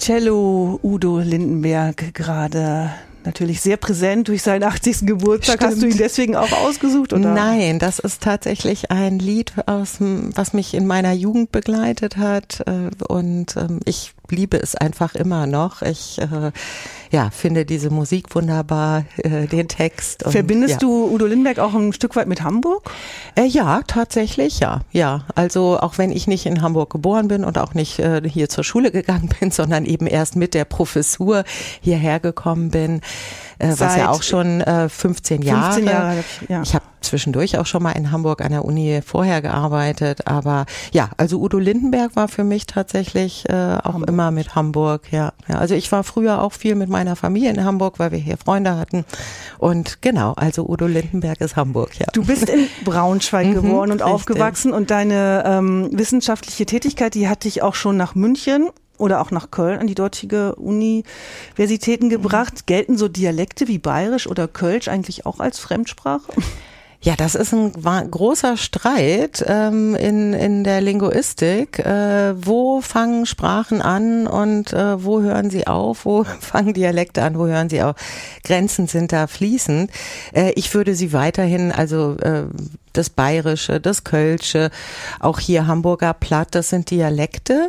Cello Udo Lindenberg gerade natürlich sehr präsent durch seinen 80. Geburtstag. Stimmt. Hast du ihn deswegen auch ausgesucht, oder? Nein, das ist tatsächlich ein Lied, was mich in meiner Jugend begleitet hat, und ich liebe es einfach immer noch. Ich finde diese Musik wunderbar, den Text. Verbindest du Udo Lindenberg auch ein Stück weit mit Hamburg? Ja, tatsächlich, ja. Also auch wenn ich nicht in Hamburg geboren bin und auch nicht hier zur Schule gegangen bin, sondern eben erst mit der Professur hierher gekommen bin, was ja auch schon 15 Jahre. 15 Jahre, ja. Ich habe zwischendurch auch schon mal in Hamburg an der Uni vorher gearbeitet, aber ja, also Udo Lindenberg war für mich tatsächlich auch Hamburg. Immer mit Hamburg, ja. Also ich war früher auch viel mit meiner Familie in Hamburg, weil wir hier Freunde hatten, und genau, also Udo Lindenberg ist Hamburg, ja. Du bist in Braunschweig geboren und richtig. aufgewachsen, und deine wissenschaftliche Tätigkeit, die hat dich auch schon nach München oder auch nach Köln an die dortige Universitäten gebracht. Gelten so Dialekte wie Bayerisch oder Kölsch eigentlich auch als Fremdsprache? Ja, das ist ein großer Streit in der Linguistik. Wo fangen Sprachen an und wo hören sie auf? Wo fangen Dialekte an? Wo hören sie auf? Grenzen sind da fließend. Ich würde sie weiterhin, also das Bayerische, das Kölsche, auch hier Hamburger Platt, das sind Dialekte,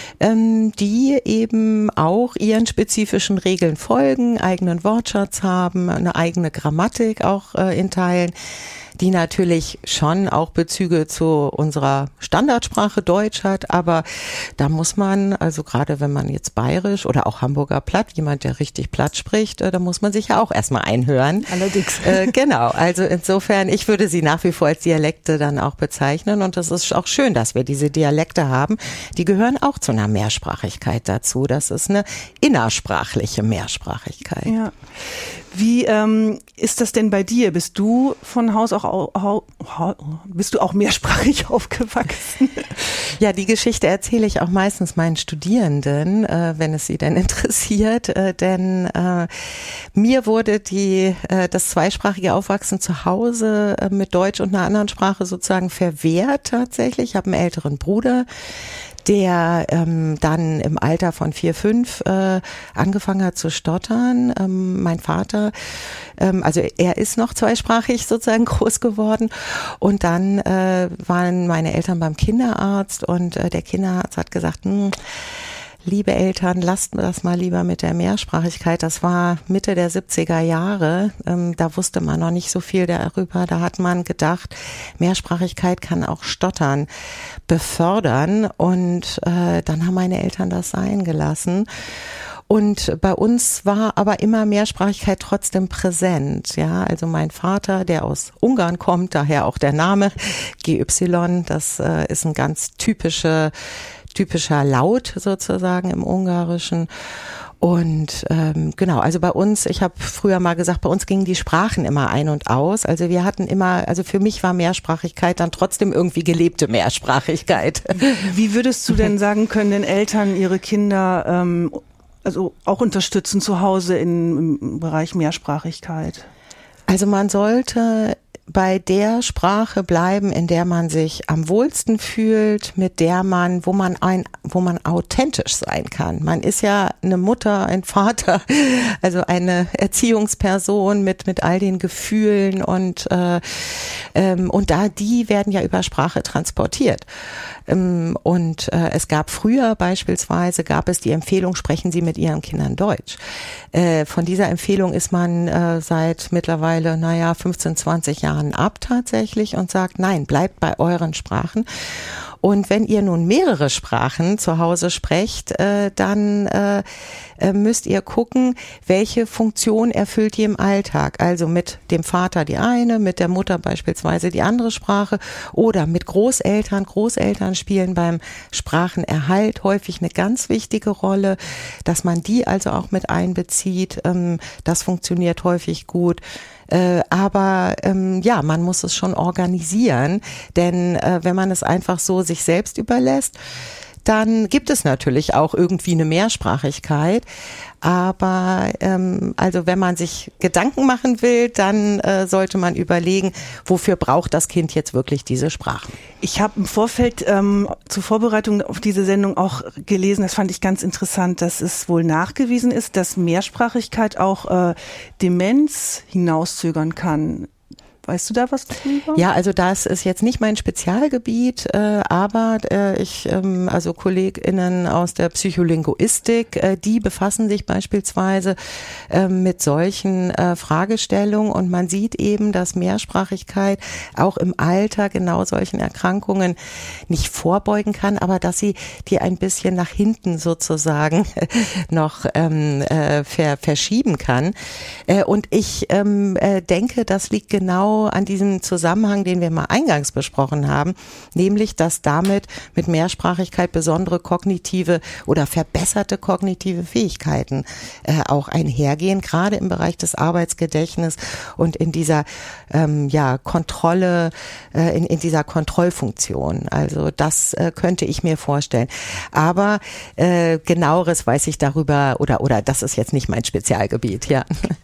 die eben auch ihren spezifischen Regeln folgen, eigenen Wortschatz haben, eine eigene Grammatik auch in Teilen, die natürlich schon auch Bezüge zu unserer Standardsprache Deutsch hat, aber da muss man, also gerade wenn man jetzt Bayerisch oder auch Hamburger Platt, jemand, der richtig Platt spricht, da muss man sich ja auch erstmal einhören. Allerdings. Genau, also insofern, ich würde sie nach wie vor als Dialekte dann auch bezeichnen, und das ist auch schön, dass wir diese Dialekte haben. Die gehören auch zu einer Mehrsprachigkeit dazu. Das ist eine innersprachliche Mehrsprachigkeit. Ja. Wie ist das denn bei dir? Bist du von Haus bist du auch mehrsprachig aufgewachsen? Ja, die Geschichte erzähle ich auch meistens meinen Studierenden, wenn es sie denn interessiert, denn mir wurde das zweisprachige Aufwachsen zu Hause mit Deutsch und einer anderen Sprache sozusagen verwehrt tatsächlich. Ich habe einen älteren Bruder, der dann im Alter von 4, 5 angefangen hat zu stottern. Mein Vater, also er ist noch zweisprachig sozusagen groß geworden, und dann waren meine Eltern beim Kinderarzt, und der Kinderarzt hat gesagt, liebe Eltern, lasst das mal lieber mit der Mehrsprachigkeit. Das war Mitte der 70er Jahre. Da wusste man noch nicht so viel darüber. Da hat man gedacht, Mehrsprachigkeit kann auch Stottern befördern. Und dann haben meine Eltern das sein gelassen. Und bei uns war aber immer Mehrsprachigkeit trotzdem präsent. Ja, also mein Vater, der aus Ungarn kommt, daher auch der Name GY, das ist ein ganz typischer Laut sozusagen im Ungarischen. Und genau, also bei uns, ich habe früher mal gesagt, bei uns gingen die Sprachen immer ein und aus. Also wir hatten immer, also für mich war Mehrsprachigkeit dann trotzdem irgendwie gelebte Mehrsprachigkeit. Wie würdest du denn sagen, können denn Eltern ihre Kinder also auch unterstützen zu Hause im Bereich Mehrsprachigkeit? Also man sollte bei der Sprache bleiben, in der man sich am wohlsten fühlt, mit der wo man authentisch sein kann. Man ist ja eine Mutter, ein Vater, also eine Erziehungsperson mit all den Gefühlen, und die werden ja über Sprache transportiert. Und es gab früher beispielsweise, die Empfehlung, sprechen Sie mit Ihren Kindern Deutsch. Von dieser Empfehlung ist man seit mittlerweile, 15, 20 Jahren ab tatsächlich, und sagt, nein, bleibt bei euren Sprachen. Und wenn ihr nun mehrere Sprachen zu Hause sprecht, dann müsst ihr gucken, welche Funktion erfüllt die im Alltag. Also mit dem Vater die eine, mit der Mutter beispielsweise die andere Sprache, oder mit Großeltern. Großeltern spielen beim Sprachenerhalt häufig eine ganz wichtige Rolle, dass man die also auch mit einbezieht. Das funktioniert häufig gut. Aber man muss es schon organisieren, denn wenn man es einfach so sich selbst überlässt, dann gibt es natürlich auch irgendwie eine Mehrsprachigkeit. Aber also wenn man sich Gedanken machen will, dann sollte man überlegen, wofür braucht das Kind jetzt wirklich diese Sprachen. Ich habe im Vorfeld zur Vorbereitung auf diese Sendung auch gelesen, das fand ich ganz interessant, dass es wohl nachgewiesen ist, dass Mehrsprachigkeit auch Demenz hinauszögern kann. Weißt du da was drüber? Ja, also das ist jetzt nicht mein Spezialgebiet, aber also KollegInnen aus der Psycholinguistik, die befassen sich beispielsweise mit solchen Fragestellungen und man sieht eben, dass Mehrsprachigkeit auch im Alter genau solchen Erkrankungen nicht vorbeugen kann, aber dass sie die ein bisschen nach hinten sozusagen noch verschieben kann. Und ich denke, das liegt genau an diesem Zusammenhang, den wir mal eingangs besprochen haben, nämlich, dass damit mit Mehrsprachigkeit besondere kognitive oder verbesserte kognitive Fähigkeiten auch einhergehen, gerade im Bereich des Arbeitsgedächtnisses und in dieser Kontrolle, in dieser Kontrollfunktion. Also das könnte ich mir vorstellen. Aber Genaueres weiß ich darüber oder das ist jetzt nicht mein Spezialgebiet, ja.